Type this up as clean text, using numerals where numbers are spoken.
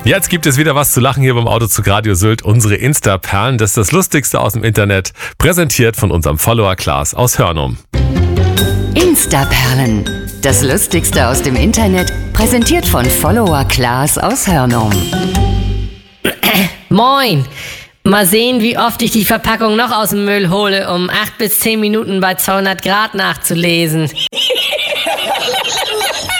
Jetzt gibt es wieder was zu lachen hier beim Autozug Radio Sylt. Unsere Insta-Perlen, das ist das Lustigste aus dem Internet, präsentiert von unserem Follower Klaas aus Hörnum. Insta-Perlen, das Lustigste aus dem Internet, präsentiert von Follower Klaas aus Hörnum. Moin! Mal sehen, wie oft ich die Verpackung noch aus dem Müll hole, um 8 bis 10 Minuten bei 200 Grad nachzulesen.